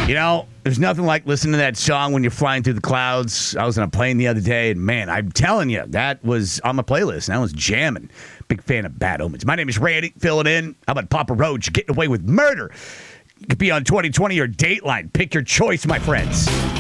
You know, there's nothing like listening to that song when you're flying through the clouds. I was on a plane the other day, and man, I'm telling you, that was on my playlist, and I was jamming. Big fan of Bad Omens. My name is Randy, filling in. How about Papa Roach getting away with murder? You could be on 2020 or Dateline. Pick your choice, my friends.